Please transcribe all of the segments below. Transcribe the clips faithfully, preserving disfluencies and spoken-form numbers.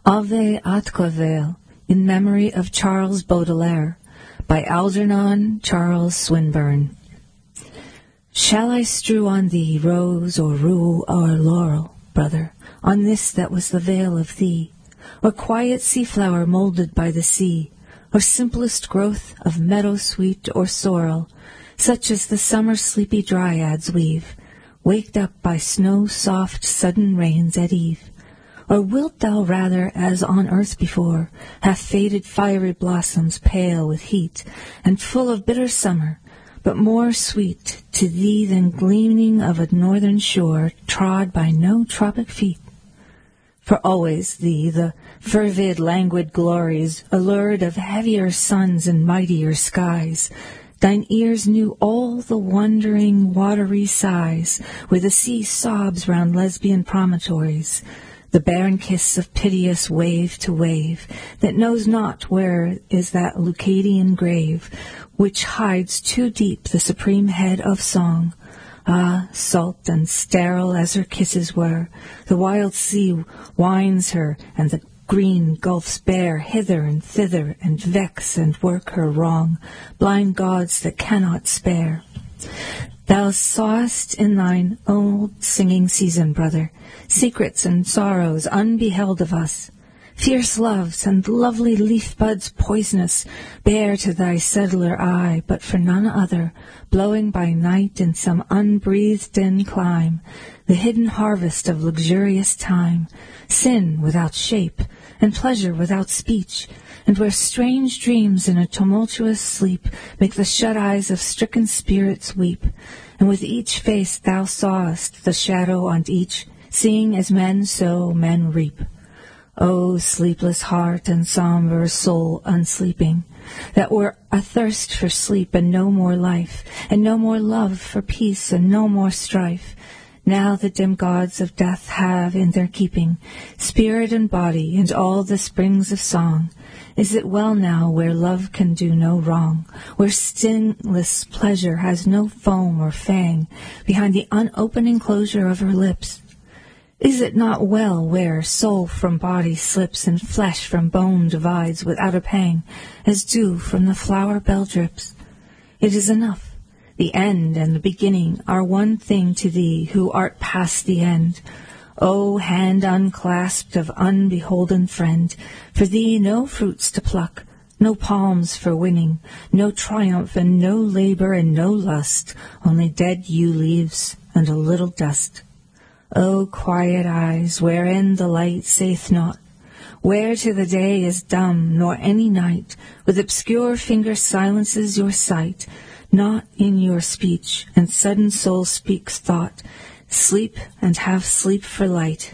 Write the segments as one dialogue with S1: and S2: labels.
S1: Ave at Clavel, in memory of Charles Baudelaire, by Algernon Charles Swinburne. Shall I strew on thee rose or rue or laurel, brother, on this that was the vale of thee, or quiet sea-flower moulded by the sea, or simplest growth of meadow-sweet or sorrel, such as the summer sleepy dryads weave, waked up by snow-soft sudden rains at eve? Or wilt thou rather, as on earth before, have faded fiery blossoms pale with heat, and full of bitter summer, but more sweet to thee than gleaming of a northern shore trod by no tropic feet? For always thee the fervid languid glories allured of heavier suns and mightier skies. Thine ears knew all the wondering watery sighs where the sea sobs round Lesbian promontories, the barren kiss of piteous wave to wave, that knows not where is that Leucadian grave, which hides too deep the supreme head of song. Ah, salt and sterile as her kisses were, the wild sea winds her, and the green gulfs bear hither and thither, and vex and work her wrong, blind gods that cannot spare. Thou sawest in thine old singing season, brother, secrets and sorrows unbeheld of us, fierce loves and lovely leaf buds poisonous, bare to thy settler eye, but for none other, blowing by night in some unbreathed-in clime, the hidden harvest of luxurious time, sin without shape, and pleasure without speech, and where strange dreams in a tumultuous sleep make the shut eyes of stricken spirits weep, and with each face thou sawest the shadow on each, seeing as men sow, men reap. O sleepless heart and sombre soul unsleeping, that were athirst for sleep and no more life, and no more love for peace and no more strife, now the dim gods of death have in their keeping spirit and body and all the springs of song. Is it well now where love can do no wrong, where stingless pleasure has no foam or fang behind the unopening closure of her lips? Is it not well where soul from body slips and flesh from bone divides without a pang, as dew from the flower bell drips? It is enough. The end and the beginning are one thing to thee who art past the end. O hand unclasped of unbeholden friend, for thee no fruits to pluck, no palms for winning, no triumph and no labor and no lust, only dead yew leaves and a little dust. O quiet eyes, wherein the light saith not, where to the day is dumb, nor any night, with obscure finger silences your sight, not in your speech, and sudden soul speaks thought, sleep and have sleep for light.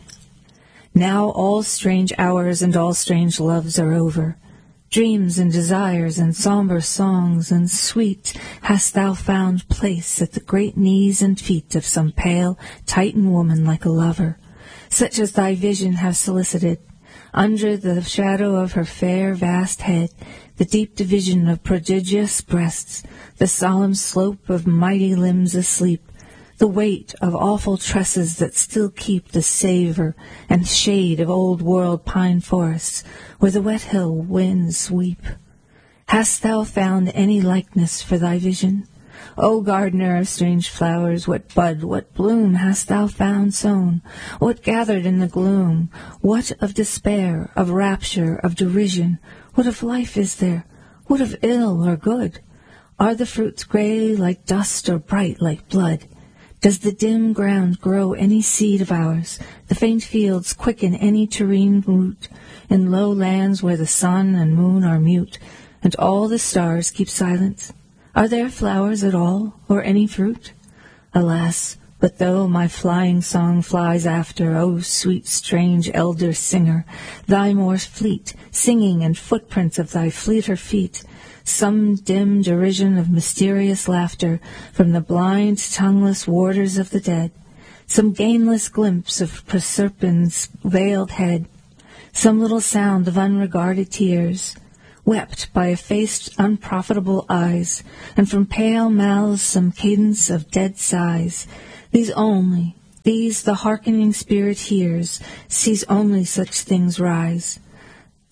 S1: Now all strange hours and all strange loves are over. Dreams and desires and sombre songs and sweet hast thou found place at the great knees and feet of some pale Titan woman like a lover, such as thy vision have solicited. Under the shadow of her fair vast head, the deep division of prodigious breasts, the solemn slope of mighty limbs asleep, the weight of awful tresses that still keep the savour and shade of old-world pine forests, where the wet hill winds weep. Hast thou found any likeness for thy vision? O gardener of strange flowers, what bud, what bloom hast thou found sown? What gathered in the gloom? What of despair, of rapture, of derision? What of life is there? What of ill or good? Are the fruits grey like dust or bright like blood? Does the dim ground grow any seed of ours? The faint fields quicken any terrene root? In low lands where the sun and moon are mute, and all the stars keep silence? Are there flowers at all, or any fruit? Alas, but though my flying song flies after, O sweet, strange elder singer, thy more fleet singing and footprints of thy fleeter feet, some dim derision of mysterious laughter from the blind, tongueless warders of the dead, some gainless glimpse of Proserpine's veiled head, some little sound of unregarded tears, wept by effaced, unprofitable eyes, and from pale mouths some cadence of dead sighs. These only, these the hearkening spirit hears, sees only such things rise.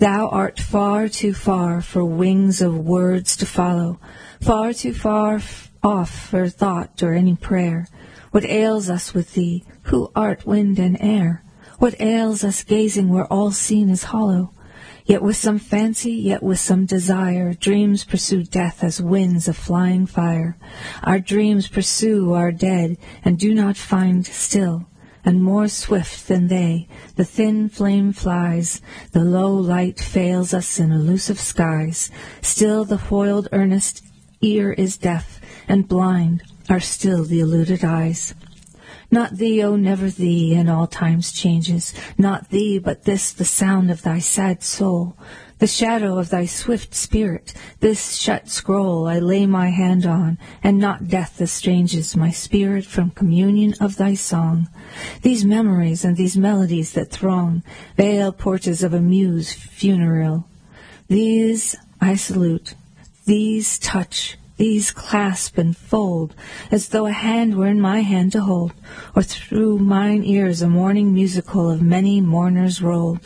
S1: Thou art far too far for wings of words to follow, far too far f- off for thought or any prayer. What ails us with thee, who art wind and air? What ails us gazing where all seen is hollow? Yet with some fancy, yet with some desire, dreams pursue death as winds of flying fire. Our dreams pursue our dead, and do not find still. And more swift than they, the thin flame flies, the low light fails us in elusive skies. Still the foiled earnest ear is deaf, and blind are still the eluded eyes. Not thee, O never thee, in all times changes, not thee, but this the sound of thy sad soul, the shadow of thy swift spirit, this shut scroll I lay my hand on, and not death estranges my spirit from communion of thy song. These memories and these melodies that throng, veil porches of a muse funereal. These I salute, these touch, these clasp and fold, as though a hand were in my hand to hold, or through mine ears a morning musical of many mourners rolled.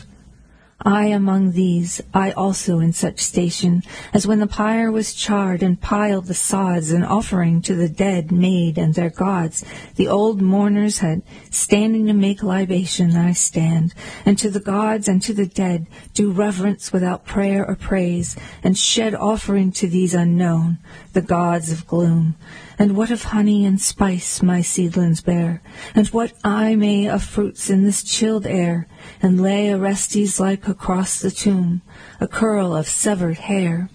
S1: I among these, I also in such station, as when the pyre was charred and piled the sods, an offering to the dead made and their gods, the old mourners had, standing to make libation, I stand, and to the gods and to the dead do reverence without prayer or praise, and shed offering to these unknown, the gods of gloom. And what of honey and spice my seedlings bear? And what I may of fruits in this chilled air? And lay Orestes like across the tomb, a curl of severed hair.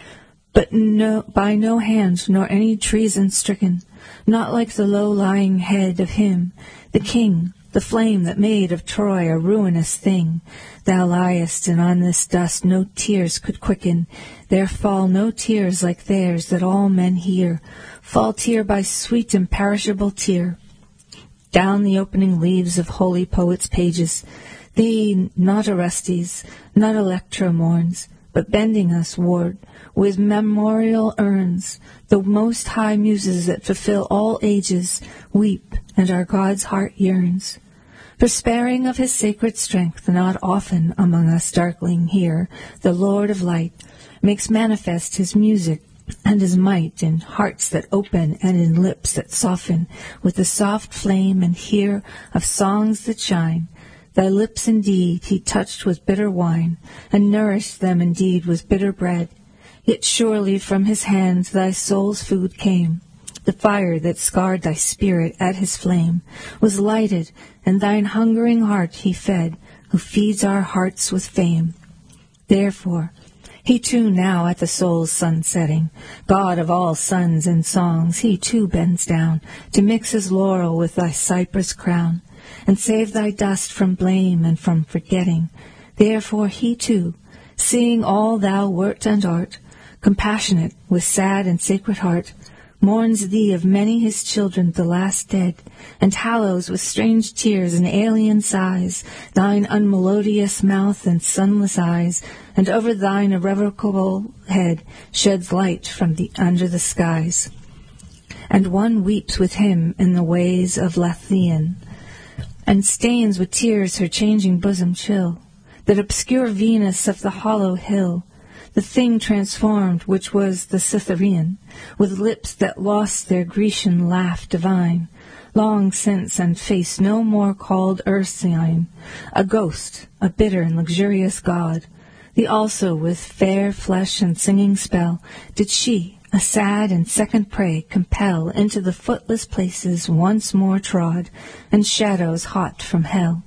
S1: But no, by no hand nor any treason stricken, not like the low-lying head of him, the king, the flame that made of Troy a ruinous thing. Thou liest, and on this dust no tears could quicken. There fall no tears like theirs that all men hear, fall tear by sweet imperishable tear. Down the opening leaves of holy poets' pages, thee not Orestes, not Electra mourns, but bending us ward with memorial urns, the most high muses that fulfill all ages weep, and our God's heart yearns. For sparing of his sacred strength, not often among us darkling here, the Lord of light makes manifest his music and his might in hearts that open and in lips that soften with the soft flame and hear of songs that shine. Thy lips indeed he touched with bitter wine, and nourished them indeed with bitter bread. Yet surely from his hands thy soul's food came. The fire that scarred thy spirit at his flame was lighted, and thine hungering heart he fed, who feeds our hearts with fame. Therefore, he too now at the soul's sun setting, God of all suns and songs, he too bends down to mix his laurel with thy cypress crown, and save thy dust from blame and from forgetting. Therefore he too, seeing all thou wert and art, compassionate with sad and sacred heart, mourns thee of many his children the last dead, and hallows with strange tears and alien sighs thine unmelodious mouth and sunless eyes, and over thine irrevocable head sheds light from the under the skies. And one weeps with him in the ways of Lethean, and stains with tears her changing bosom chill, that obscure Venus of the hollow hill, the thing transformed which was the Cytherean, with lips that lost their Grecian laugh divine, long since and face no more called Ursine, a ghost, a bitter and luxurious god. The also with fair flesh and singing spell did she, a sad and second prey, compel into the footless places once more trod, and shadows hot from hell.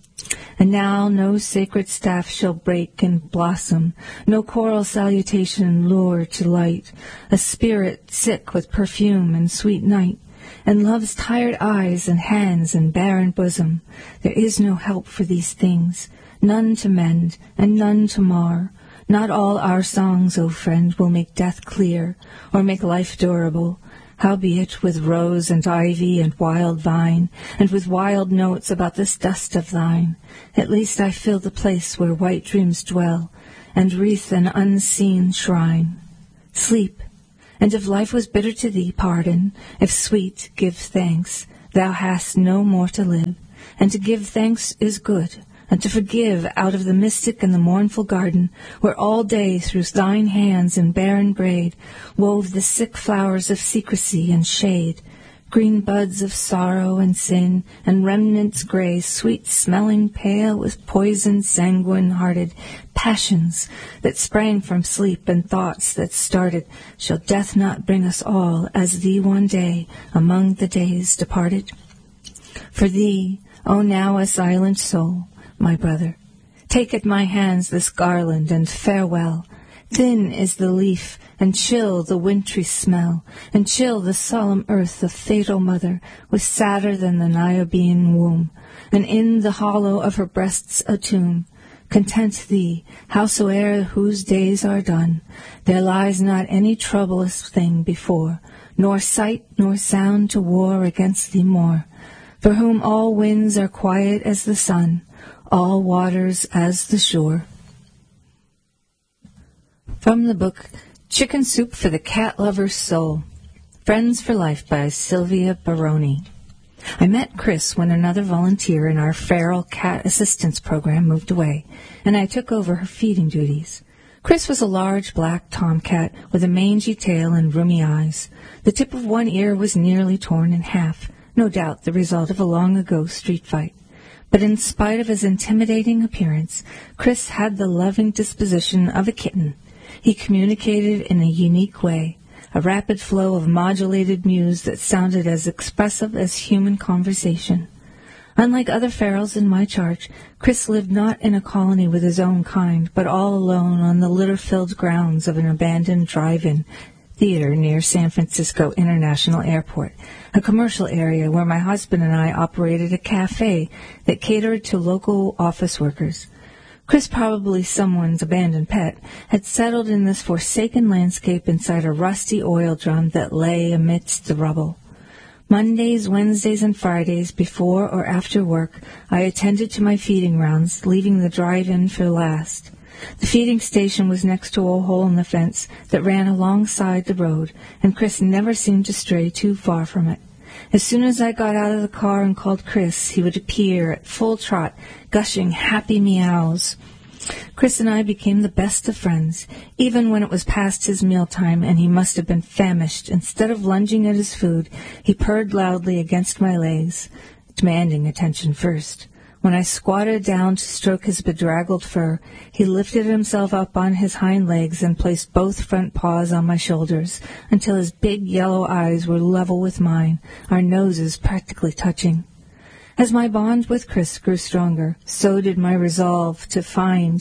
S1: And now no sacred staff shall break and blossom, no choral salutation lure to light, a spirit sick with perfume and sweet night, and love's tired eyes and hands and barren bosom. There is no help for these things, none to mend and none to mar. Not all our songs, O friend, will make death clear, or make life durable. Howbeit with rose and ivy and wild vine, and with wild notes about this dust of thine, at least I fill the place where white dreams dwell, and wreath an unseen shrine. Sleep, and if life was bitter to thee, pardon; if sweet, give thanks. Thou hast no more to live, and to give thanks is good, and to forgive out of the mystic and the mournful garden, where all day through thine hands in barren braid wove the sick flowers of secrecy and shade, green buds of sorrow and sin, and remnants grey, sweet-smelling, pale with poison, sanguine-hearted passions that sprang from sleep and thoughts that started, shall death not bring us all, as thee one day, among the days departed? For thee, O now a silent soul, my brother, take at my hands this garland, and farewell. Thin is the leaf, and chill the wintry smell, and chill the solemn earth of fatal mother, was sadder than the Niobean womb, and in the hollow of her breasts a tomb. Content thee, howsoe'er whose days are done, there lies not any troublous thing before, nor sight nor sound to war against thee more, for whom all winds are quiet as the sun, all waters as the shore. From the book Chicken Soup for the Cat Lover's Soul, Friends for Life by Sylvia Baroni. I met Chris when another volunteer in our feral cat assistance program moved away, and I took over her feeding duties. Chris was a large black tomcat with a mangy tail and rheumy eyes. The tip of one ear was nearly torn in half, no doubt the result of a long-ago street fight. But in spite of his intimidating appearance, Chris had the loving disposition of a kitten. He communicated in a unique way, a rapid flow of modulated mews that sounded as expressive as human conversation. Unlike other ferals in my charge, Chris lived not in a colony with his own kind, but all alone on the litter-filled grounds of an abandoned drive-in theater near San Francisco International Airport, a commercial area where my husband and I operated a cafe that catered to local office workers. Chris, probably someone's abandoned pet, had settled in this forsaken landscape inside a rusty oil drum that lay amidst the rubble. Mondays, Wednesdays, and Fridays, before or after work, I attended to my feeding rounds, leaving the drive-in for last. The feeding station was next to a hole in the fence that ran alongside the road, and Chris never seemed to stray too far from it. As soon as I got out of the car and called Chris, he would appear at full trot, gushing happy meows. Chris and I became the best of friends. Even when it was past his mealtime and he must have been famished, instead of lunging at his food, he purred loudly against my legs, demanding attention first. When I squatted down to stroke his bedraggled fur, he lifted himself up on his hind legs and placed both front paws on my shoulders until his big yellow eyes were level with mine, our noses practically touching. As my bond with Chris grew stronger, so did my resolve to find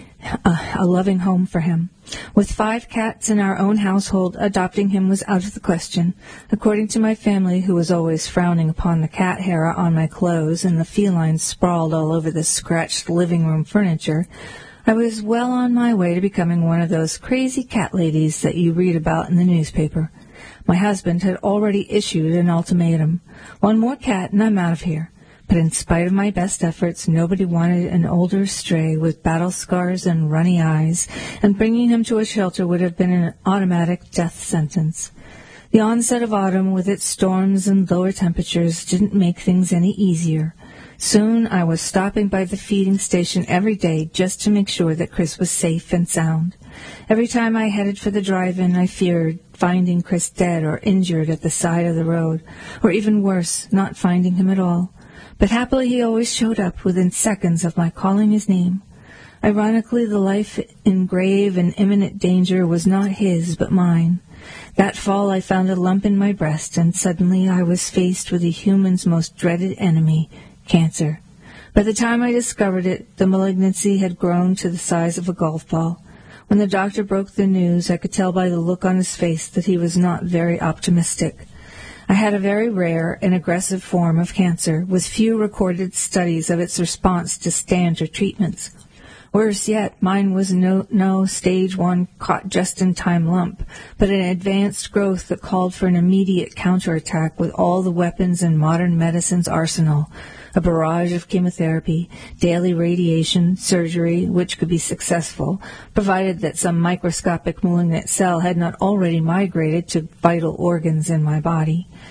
S1: a, a loving home for him. With five cats in our own household, adopting him was out of the question. According to my family, who was always frowning upon the cat hair on my clothes and the felines sprawled all over the scratched living room furniture, I was well on my way to becoming one of those crazy cat ladies that you read about in the newspaper. My husband had already issued an ultimatum. One more cat and I'm out of here. But in spite of my best efforts, nobody wanted an older stray with battle scars and runny eyes, and bringing him to a shelter would have been an automatic death sentence. The onset of autumn, with its storms and lower temperatures, didn't make things any easier. Soon I was stopping by the feeding station every day just to make sure that Chris was safe and sound. Every time I headed for the drive-in, I feared finding Chris dead or injured at the side of the road, or even worse, not finding him at all. But happily he always showed up within seconds of my calling his name. Ironically, the life in grave and imminent danger was not his, but mine. That fall I found a lump in my breast, and suddenly I was faced with a human's most dreaded enemy, cancer. By the time I discovered it, the malignancy had grown to the size of a golf ball. When the doctor broke the news, I could tell by the look on his face that he was not very optimistic. I had a very rare and aggressive form of cancer, with few recorded studies of its response to standard treatments. Worse yet, mine was no, no stage one caught just in time lump, but an advanced growth that called for an immediate counterattack with all the weapons in modern medicine's arsenal. A barrage of chemotherapy, daily radiation, surgery, which could be successful, provided that some microscopic malignant cell had not already migrated to vital organs in my body.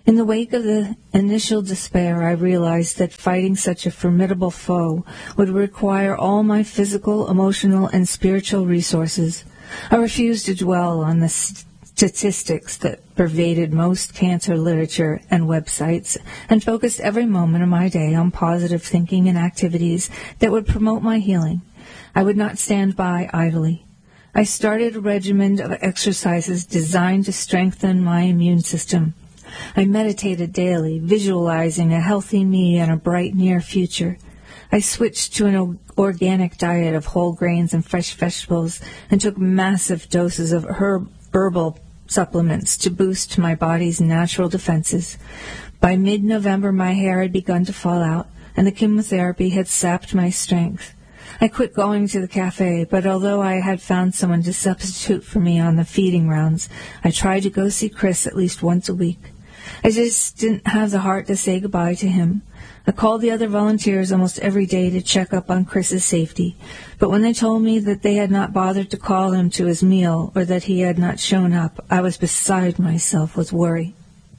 S1: In the wake of the initial despair, I realized that fighting such a formidable foe would require all my physical, emotional, and spiritual resources. I refused to dwell on the statistics that pervaded most cancer literature and websites, and focused every moment of my day on positive thinking and activities that would promote my healing. I would not stand by idly. I started a regimen of exercises designed to strengthen my immune system. I meditated daily, visualizing a healthy me and a bright near future. I switched to an organic diet of whole grains and fresh vegetables and took massive doses of herb, herbal supplements to boost my body's natural defenses. By mid-November, my hair had begun to fall out, and the chemotherapy had sapped my strength. I quit going to the cafe, but although I had found someone to substitute for me on the feeding rounds, I tried to go see Chris at least once a week. I just didn't have the heart to say goodbye to him. I called the other volunteers almost every day to check up on Chris's safety, but when they told me that they had not bothered to call him to his meal or that he had not shown up, I was beside myself with worry.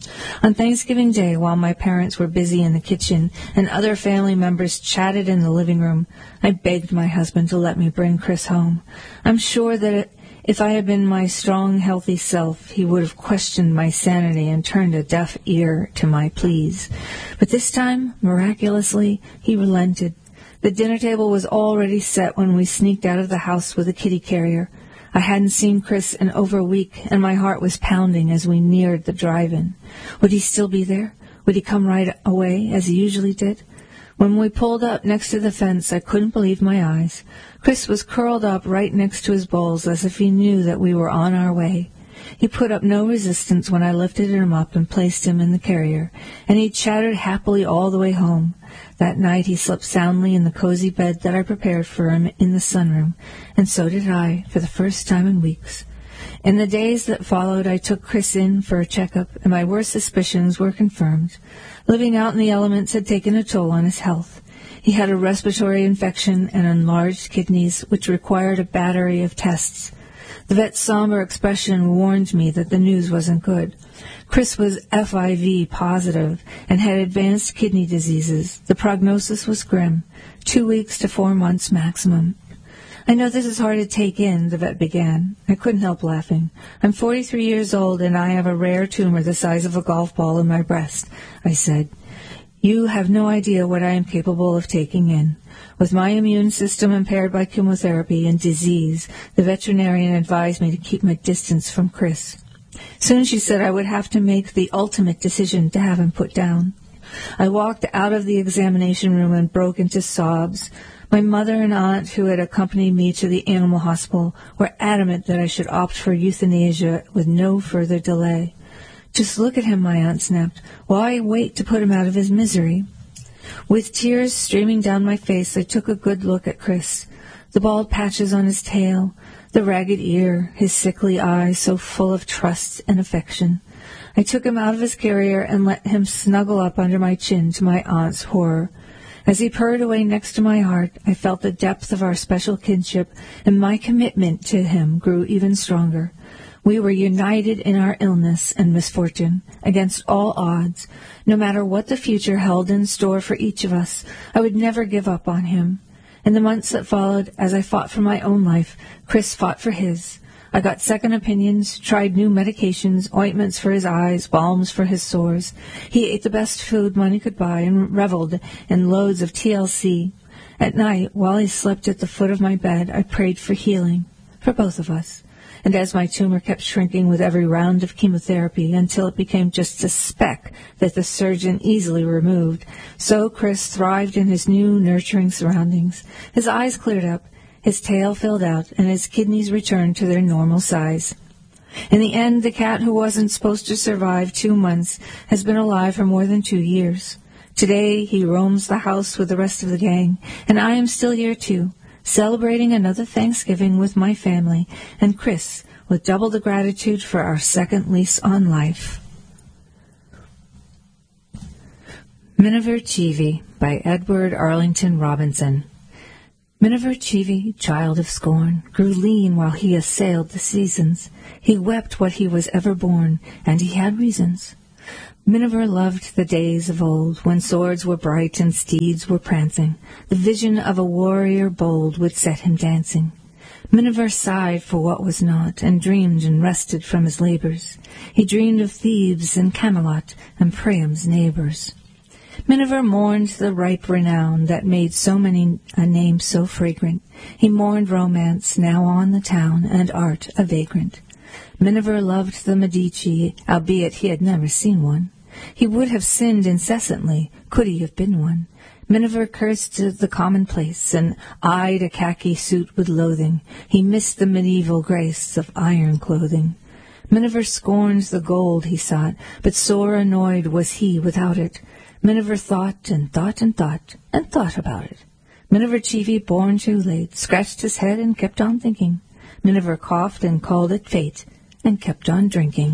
S1: On Thanksgiving Day, while my parents were busy in the kitchen and other family members chatted in the living room, I begged my husband to let me bring Chris home. I'm sure that it, if I had been my strong, healthy self, he would have questioned my sanity and turned a deaf ear to my pleas. But this time, miraculously, he relented. The dinner table was already set when we sneaked out of the house with a kitty carrier. I hadn't seen Chris in over a week, and my heart was pounding as we neared the drive-in. Would he still be there? Would he come right away, as he usually did? When we pulled up next to the fence, I couldn't believe my eyes. Chris was curled up right next to his bowls, as if he knew that we were on our way. He put up no resistance when I lifted him up and placed him in the carrier, and he chattered happily all the way home. That night he slept soundly in the cozy bed that I prepared for him in the sunroom, and so did I, for the first time in weeks. In the days that followed, I took Chris in for a checkup, and my worst suspicions were confirmed. Living out in the elements had taken a toll on his health. He had a respiratory infection and enlarged kidneys, which required a battery of tests. The vet's somber expression warned me that the news wasn't good. Chris was F I V positive and had advanced kidney diseases. The prognosis was grim, two weeks to four months maximum. I know this is hard to take in, the vet began. I couldn't help laughing. I'm forty-three years old and I have a rare tumor the size of a golf ball in my breast, I said. You have no idea what I am capable of taking in. With my immune system impaired by chemotherapy and disease, the veterinarian advised me to keep my distance from Chris. Soon she said I would have to make the ultimate decision to have him put down. I walked out of the examination room and broke into sobs. My mother and aunt, who had accompanied me to the animal hospital, were adamant that I should opt for euthanasia with no further delay. Just look at him, my aunt snapped. Why wait to put him out of his misery? With tears streaming down my face, I took a good look at Chris. The bald patches on his tail, the ragged ear, his sickly eyes so full of trust and affection. I took him out of his carrier and let him snuggle up under my chin to my aunt's horror. As he purred away next to my heart, I felt the depth of our special kinship, and my commitment to him grew even stronger. We were united in our illness and misfortune, against all odds. No matter what the future held in store for each of us, I would never give up on him. In the months that followed, as I fought for my own life, Chris fought for his. I got second opinions, tried new medications, ointments for his eyes, balms for his sores. He ate the best food money could buy and reveled in loads of T L C. At night, while he slept at the foot of my bed, I prayed for healing, for both of us. And as my tumor kept shrinking with every round of chemotherapy until it became just a speck that the surgeon easily removed, so Chris thrived in his new, nurturing surroundings. His eyes cleared up, his tail filled out, and his kidneys returned to their normal size. In the end, the cat who wasn't supposed to survive two months has been alive for more than two years. Today, he roams the house with the rest of the gang, and I am still here too, celebrating another Thanksgiving with my family, and Chris with double the gratitude for our second lease on life. Miniver Cheevy by Edward Arlington Robinson. Miniver Cheevy, child of scorn, grew lean while he assailed the seasons. He wept what he was ever born, and he had reasons. Miniver loved the days of old, when swords were bright and steeds were prancing. The vision of a warrior bold would set him dancing. Miniver sighed for what was not, and dreamed and rested from his labors. He dreamed of Thebes and Camelot and Priam's neighbors. Miniver mourned the ripe renown that made so many a name so fragrant. He mourned romance, now on the town, and art a vagrant. Miniver loved the Medici, albeit he had never seen one. He would have sinned incessantly, could he have been one. Miniver cursed the commonplace, and eyed a khaki suit with loathing. He missed the medieval grace of iron clothing. Miniver scorned the gold he sought, but sore annoyed was he without it. Miniver thought and thought and thought, and thought about it. Miniver Cheevy, born too late, scratched his head and kept on thinking. Miniver coughed and called it fate, and kept on drinking.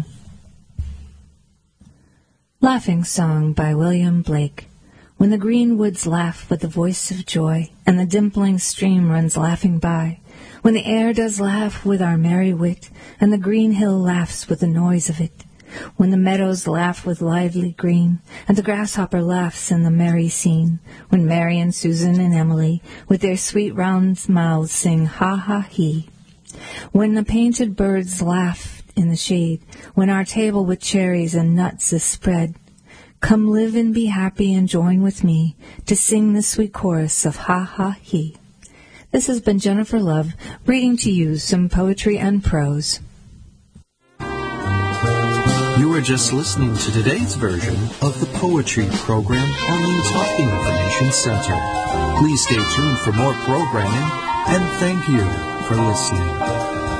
S1: Laughing Song by William Blake. When the green woods laugh with the voice of joy, and the dimpling stream runs laughing by, when the air does laugh with our merry wit, and the green hill laughs with the noise of it, when the meadows laugh with lively green, and the grasshopper laughs in the merry scene, when Mary and Susan and Emily with their sweet round mouths sing ha ha he, when the painted birds laugh in the shade, when our table with cherries and nuts is spread, come live and be happy and join with me to sing the sweet chorus of ha ha he. This has been Jennifer Love reading to you some poetry and prose.
S2: You were just listening to today's version of the Poetry Program on the Talking Information Center. Please stay tuned for more programming, and thank you for listening.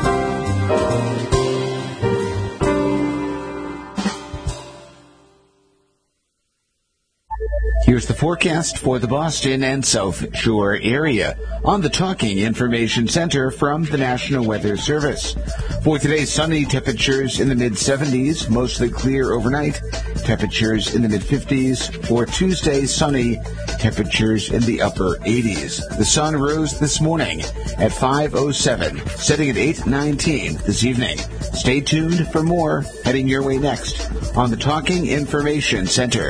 S3: Here's the forecast for the Boston and South Shore area on the Talking Information Center from the National Weather Service. For today, sunny, temperatures in the mid-seventies, mostly clear overnight, temperatures in the mid-fifties. For Tuesday, sunny, temperatures in the upper eighties. The sun rose this morning at five oh seven, setting at eight nineteen this evening. Stay tuned for more heading your way next on the Talking Information Center.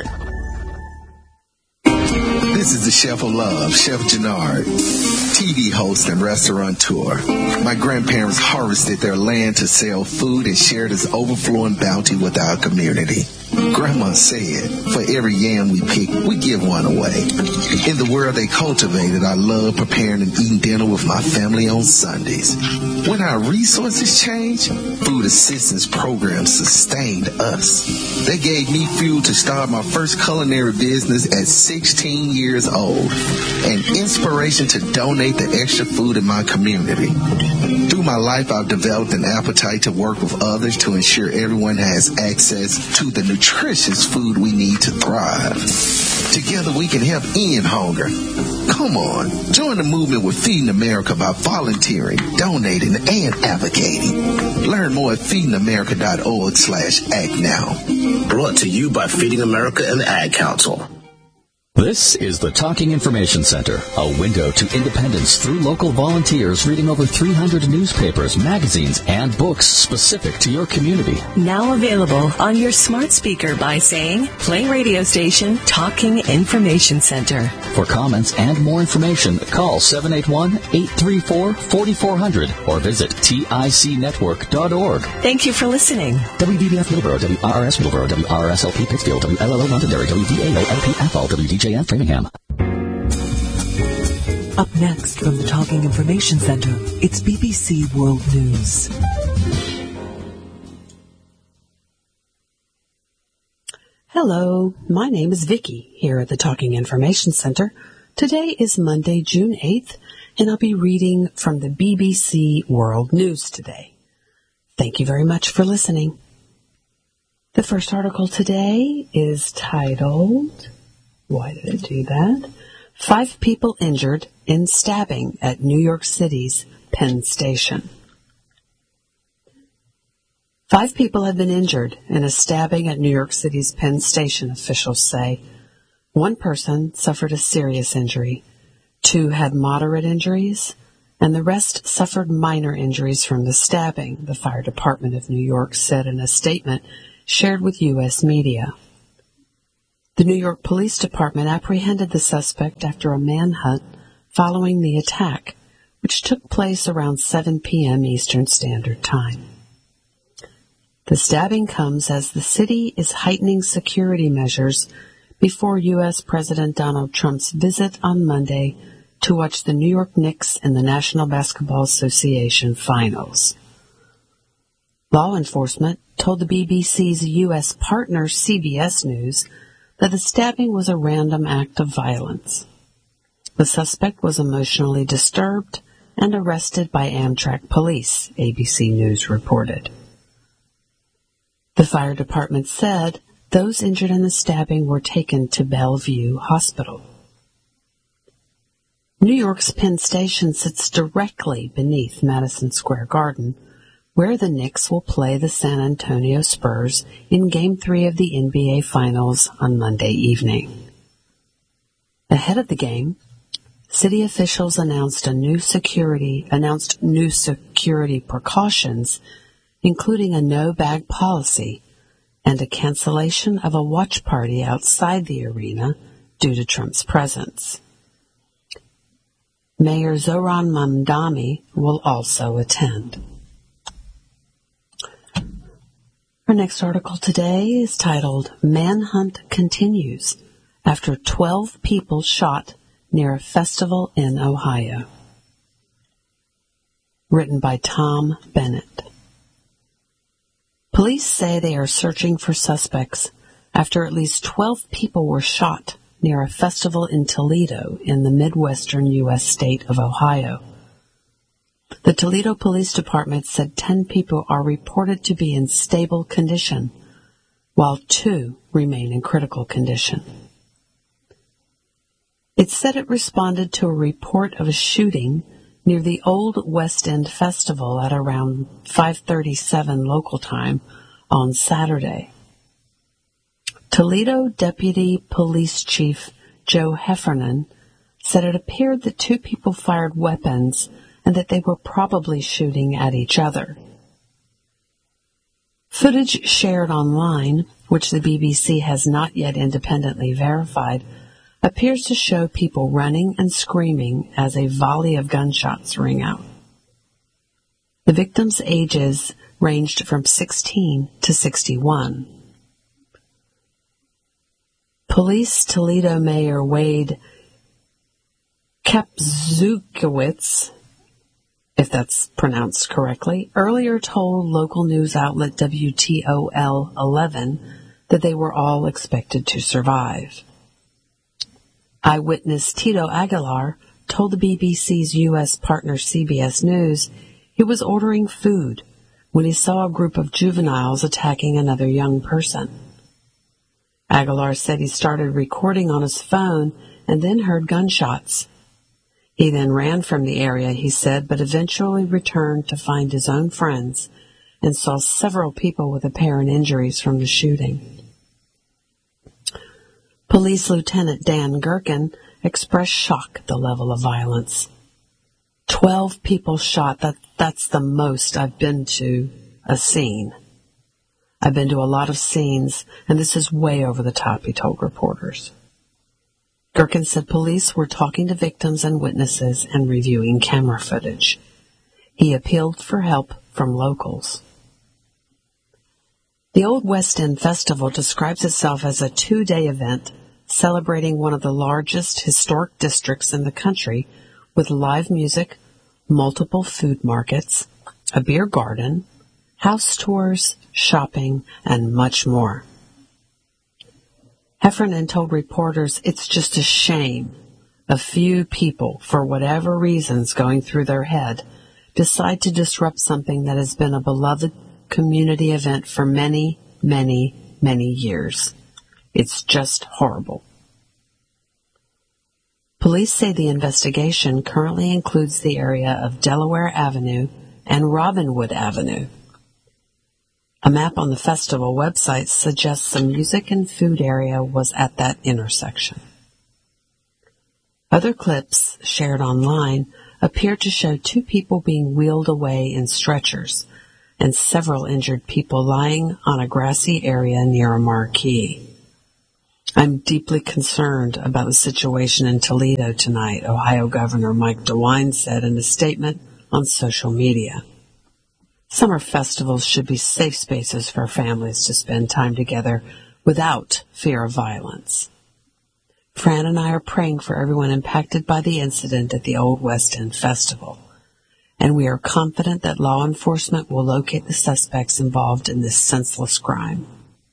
S4: This is the Chef of Love, Chef Gennard, T V host and restaurateur. My grandparents harvested their land to sell food and share this overflowing bounty with our community. Grandma said, for every yam we pick, we give one away. In the world they cultivated, I love preparing and eating dinner with my family on Sundays. When our resources changed, food assistance programs sustained us. They gave me fuel to start my first culinary business at sixteen years old, and inspiration to donate the extra food in my community. Through my life, I've developed an appetite to work with others to ensure everyone has access to the nutritious food we need to thrive. Together we can help end hunger. Come on, join the movement with Feeding America by volunteering, donating, and advocating. Learn more at feeding america dot org slash act now.
S5: Brought to you by Feeding America and the Ad Council.
S6: This is the Talking Information Center, a window to independence through local volunteers reading over three hundred newspapers, magazines, and books specific to your community.
S7: Now available on your smart speaker by saying, play radio station Talking Information Center.
S6: For comments and more information, call seven eight one, eight three four, four four zero zero or visit tic network dot org.
S7: Thank you for listening.
S6: W D B F Middleborough, W R R S Middleborough, W R R S L P Pittsfield, W L L O Londonderry, W D A O L P Athol, W D J and Framingham.
S8: Up next from the Talking Information Center, it's B B C World News.
S9: Hello, my name is Vicki here at the Talking Information Center. Today is Monday, June eighth, and I'll be reading from the B B C World News today. Thank you very much for listening. The first article today is titled... Why did it do that? Five people injured in stabbing at New York City's Penn Station. Five people have been injured in a stabbing at New York City's Penn Station, officials say. One person suffered a serious injury. Two had moderate injuries, and the rest suffered minor injuries from the stabbing, the Fire Department of New York said in a statement shared with U S media. The New York Police Department apprehended the suspect after a manhunt following the attack, which took place around seven p.m. Eastern Standard Time. The stabbing comes as the city is heightening security measures before U S. President Donald Trump's visit on Monday to watch the New York Knicks in the National Basketball Association Finals. Law enforcement told the B B C's U S partner C B S News that the stabbing was a random act of violence. The suspect was emotionally disturbed and arrested by Amtrak police, A B C News reported. The fire department said those injured in the stabbing were taken to Bellevue Hospital. New York's Penn Station sits directly beneath Madison Square Garden, where the Knicks will play the San Antonio Spurs in Game three of the N B A Finals on Monday evening. Ahead of the game, city officials announced a new security announced new security precautions, including a no-bag policy and a cancellation of a watch party outside the arena due to Trump's presence. Mayor Zohran Mamdani will also attend. Our next article today is titled, Manhunt Continues After twelve People Shot Near a Festival in Ohio. Written by Tom Bennett. Police say they are searching for suspects after at least twelve people were shot near a festival in Toledo in the Midwestern U S state of Ohio. The Toledo Police Department said ten people are reported to be in stable condition, while two remain in critical condition. It said it responded to a report of a shooting near the Old West End Festival at around five thirty-seven local time on Saturday. Toledo Deputy Police Chief Joe Heffernan said it appeared that two people fired weapons and that they were probably shooting at each other. Footage shared online, which the B B C has not yet independently verified, appears to show people running and screaming as a volley of gunshots ring out. The victims' ages ranged from sixteen to sixty-one. Police Toledo Mayor Wade Kapzukowicz, if that's pronounced correctly, earlier told local news outlet W T O L eleven that they were all expected to survive. Eyewitness Tito Aguilar told the B B C's U S partner C B S News he was ordering food when he saw a group of juveniles attacking another young person. Aguilar said he started recording on his phone and then heard gunshots. He then ran from the area, he said, but eventually returned to find his own friends and saw several people with apparent injuries from the shooting. Police Lieutenant Dan Gherkin expressed shock at the level of violence. Twelve people shot, that, that's the most I've been to a scene. I've been to a lot of scenes, and this is way over the top, he told reporters. Gherkin said police were talking to victims and witnesses and reviewing camera footage. He appealed for help from locals. The Old West End Festival describes itself as a two-day event celebrating one of the largest historic districts in the country with live music, multiple food markets, a beer garden, house tours, shopping, and much more. Heffernan told reporters it's just a shame a few people, for whatever reasons going through their head, decide to disrupt something that has been a beloved community event for many, many, many years. It's just horrible. Police say the investigation currently includes the area of Delaware Avenue and Robinwood Avenue. A map on the festival website suggests the music and food area was at that intersection. Other clips shared online appear to show two people being wheeled away in stretchers and several injured people lying on a grassy area near a marquee. I'm deeply concerned about the situation in Toledo tonight, Ohio Governor Mike DeWine said in a statement on social media. Summer festivals should be safe spaces for families to spend time together without fear of violence. Fran and I are praying for everyone impacted by the incident at the Old West End Festival, and we are confident that law enforcement will locate the suspects involved in this senseless crime.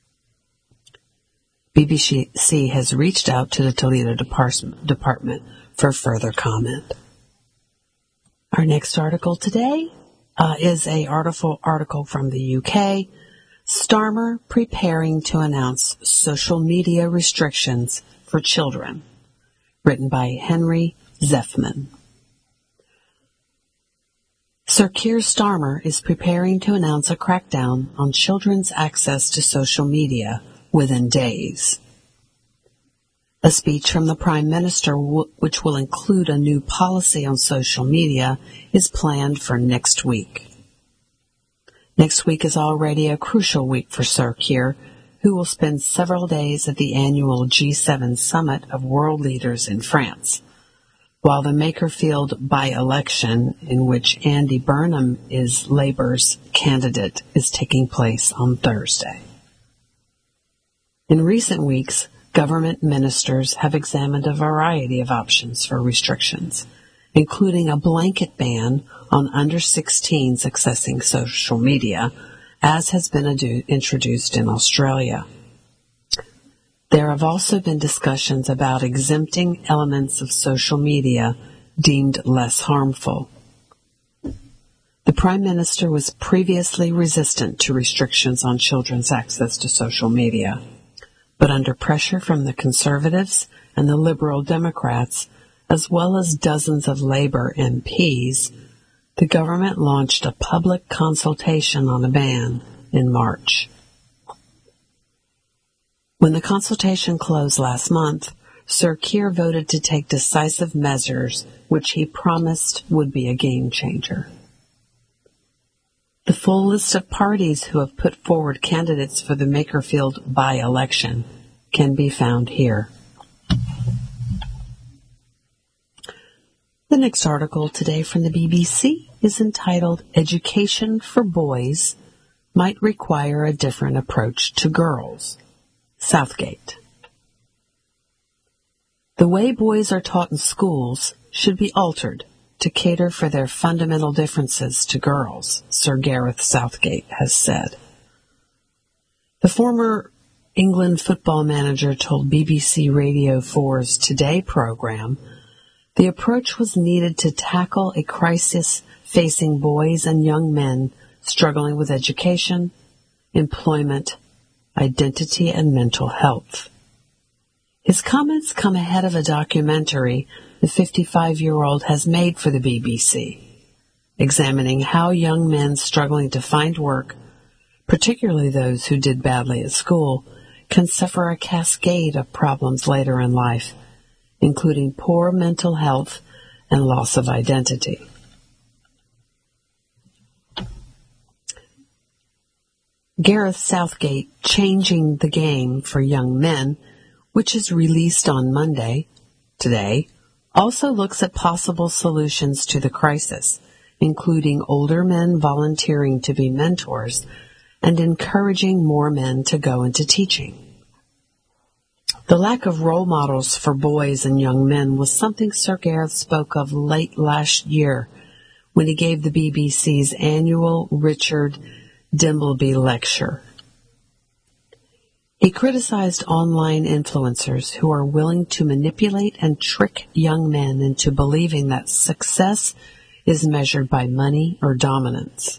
S9: B B C has reached out to the Toledo Department for further comment. Our next article today uh, is a article, article from the U K, Starmer preparing to announce social media restrictions for children, written by Henry Zeffman. Sir Keir Starmer is preparing to announce a crackdown on children's access to social media within days. A speech from the Prime Minister, w- which will include a new policy on social media, is planned for next week. Next week is already a crucial week for Sir Keir, who will spend several days at the annual G seven summit of world leaders in France, while the Makerfield by-election, in which Andy Burnham is Labour's candidate, is taking place on Thursday. In recent weeks, government ministers have examined a variety of options for restrictions, including a blanket ban on under sixteens accessing social media, as has been adu- introduced in Australia. There have also been discussions about exempting elements of social media deemed less harmful. The Prime Minister was previously resistant to restrictions on children's access to social media, but under pressure from the Conservatives and the Liberal Democrats, as well as dozens of Labour M Ps, the government launched a public consultation on a ban in March. When the consultation closed last month, Sir Keir voted to take decisive measures which he promised would be a game changer. The full list of parties who have put forward candidates for the Makerfield by-election can be found here. The next article today from the B B C is entitled Education for Boys Might Require a Different Approach to Girls. Southgate. The way boys are taught in schools should be altered to cater for their fundamental differences to girls, Sir Gareth Southgate has said. The former England football manager told B B C Radio four's Today program the approach was needed to tackle a crisis facing boys and young men struggling with education, employment, identity, and mental health. His comments come ahead of a documentary the fifty-five-year-old has made for the B B C, examining how young men struggling to find work, particularly those who did badly at school, can suffer a cascade of problems later in life, including poor mental health and loss of identity. Gareth Southgate, Changing the Game for Young Men, which is released on Monday, today, also looks at possible solutions to the crisis, including older men volunteering to be mentors and encouraging more men to go into teaching. The lack of role models for boys and young men was something Sir Gareth spoke of late last year when he gave the B B C's annual Richard Dimbleby Lecture. He criticized online influencers who are willing to manipulate and trick young men into believing that success is measured by money or dominance.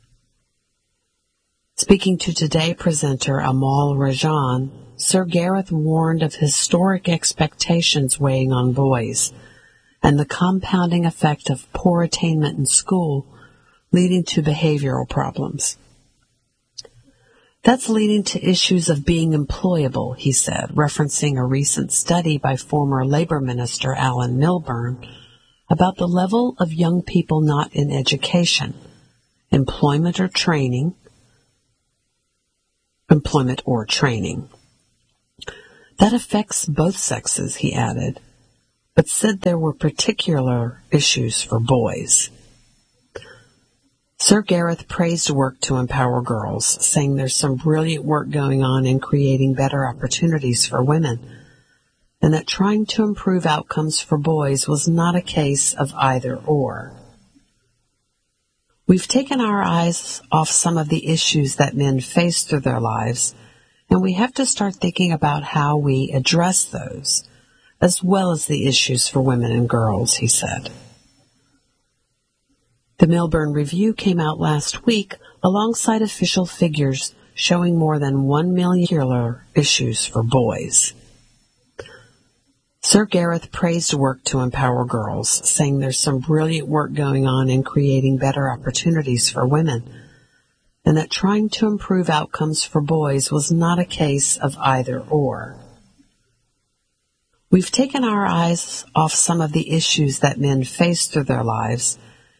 S9: Speaking to Today presenter Amal Rajan, Sir Gareth warned of historic expectations weighing on boys and the compounding effect of poor attainment in school leading to behavioral problems. That's leading to issues of being employable, he said, referencing a recent study by former Labour Minister Alan Milburn about the level of young people not in education, employment or training, employment or training. That affects both sexes, he added, but said there were particular issues for boys. Sir Gareth praised work to empower girls, saying there's some brilliant work going on in creating better opportunities for women, and that trying to improve outcomes for boys was not a case of either or. We've taken our eyes off some of the issues that men face through their lives, and we have to start thinking about how we address those, as well as the issues for women and girls, he said. The Milburn Review came out last week alongside official figures showing more than one million issues for boys. Sir Gareth praised work to empower girls, saying there's some brilliant work going on in creating better opportunities for women, and that trying to improve outcomes for boys was not a case of either or. We've taken our eyes off some of the issues that men face through their lives,